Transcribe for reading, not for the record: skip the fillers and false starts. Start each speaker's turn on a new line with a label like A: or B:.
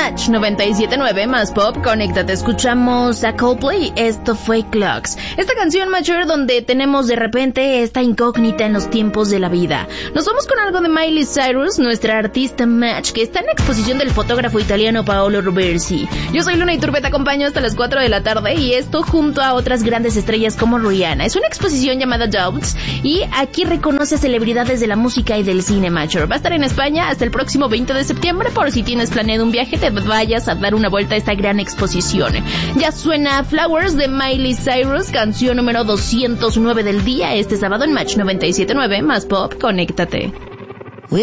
A: Match 97.9 más pop, conéctate. Escuchamos a Coldplay, esto fue Clocks. Esta canción, Mature, donde tenemos de repente esta incógnita en los tiempos de la vida. Nos vamos con algo de Miley Cyrus, nuestra artista Match, que está en exposición del fotógrafo italiano Paolo Roversi. Yo soy Luna Iturbe, te acompaño hasta las 4 de la tarde y esto junto a otras grandes estrellas como Rihanna. Es una exposición llamada Doubts y aquí reconoce celebridades de la música y del cine, Mature. Va a estar en España hasta el próximo 20 de septiembre, por si tienes planeado un viaje, te vayas a dar una vuelta a esta gran exposición. Ya suena Flowers de Miley Cyrus, canción número 209 del día, este sábado en Match 97.9 más pop, conéctate.